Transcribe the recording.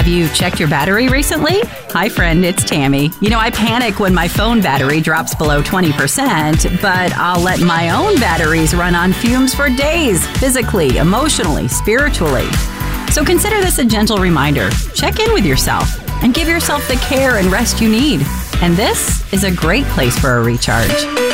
Have you checked your battery recently? Hi, friend, it's Tammy. I panic when my phone battery drops below 20%, but I'll let my own batteries run on fumes for days, physically, emotionally, spiritually. So consider this a gentle reminder. Check in with yourself and give yourself the care and rest you need. And this is a great place for a recharge.